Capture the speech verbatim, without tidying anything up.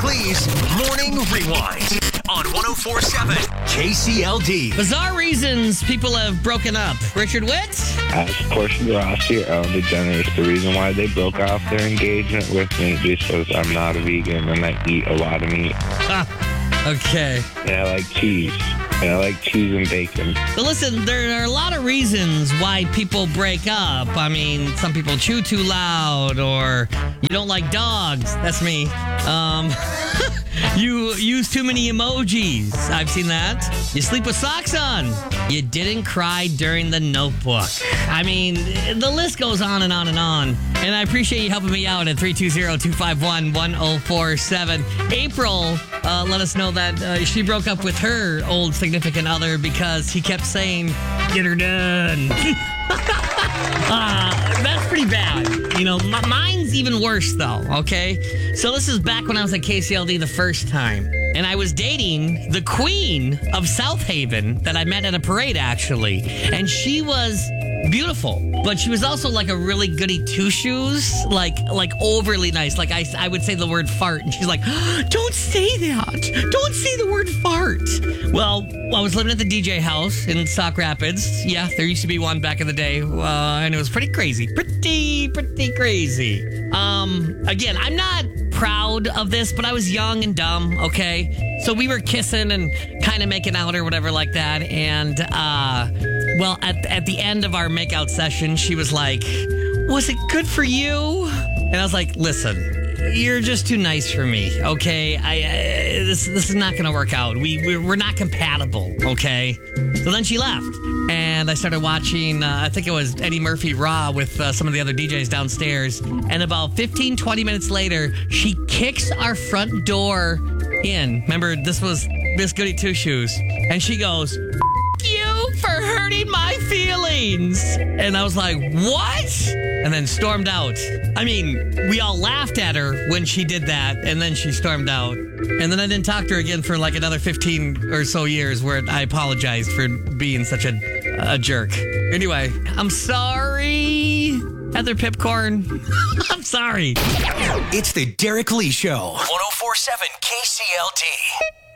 Lee's Morning Rewind on one oh four point seven K C L D. Bizarre reasons people have broken up. Richard Witt? Ask Portia de Rossi or Ellen DeGeneres the reason why they broke off their engagement with me because I'm not a vegan and I eat a lot of meat. Ah, okay. And I like cheese. And I like cheese and bacon. But listen, there are a lot of reasons why people break up. I mean, some people chew too loud, or you don't like dogs. That's me. Um, you use too many emojis. I've seen that. You sleep with socks on. You didn't cry during the Notebook. I mean, the list goes on and on and on. And I appreciate you helping me out at three two zero, two five one, one oh four seven. April uh, let us know that uh, she broke up with her old significant other because he kept saying, "Get her done." uh, that's pretty bad. You know, m- mine's even worse, though, okay? So this is back when I was at K C L D the first time. And I was dating the queen of South Haven that I met at a parade, actually. And she was beautiful, but she was also like a really goody two-shoes, like like overly nice. Like I, I would say the word fart, and she's like, "Don't say that. Don't say the word fart." Well, I was living at the D J house in Sauk Rapids. Yeah, there used to be one back in the day, uh, and it was pretty crazy. Pretty, pretty crazy. Um, again, I'm not proud of this, but I was young and dumb, okay? So we were kissing and kind of making out or whatever like that, and, uh... well, at at the end of our makeout session, she was like, "Was it good for you?" And I was like, "Listen, you're just too nice for me, okay? I, I this this is not going to work out. We we're, we're not compatible, okay?" So then she left, and I started watching. Uh, I think it was Eddie Murphy Raw with uh, some of the other D Js downstairs. And about fifteen, twenty minutes later, she kicks our front door in. Remember, this was Miss Goody Two Shoes, and she goes, "You for hurting my feelings." And I was like, "What?" And then stormed out. I mean, we all laughed at her when she did that, and then she stormed out. And then I didn't talk to her again for like another fifteen or so years, where I apologized for being such a, a jerk. Anyway, I'm sorry, Heather Pipcorn. I'm sorry. It's the Derek Lee Show. one oh four point seven K C L D.